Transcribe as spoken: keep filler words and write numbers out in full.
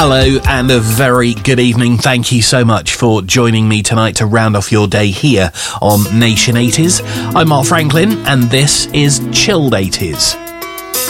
Hello and a very good evening. Thank you so much for joining me tonight to round off your day here on Nation eighties. I'm Mark Franklin and this is Chilled eighties.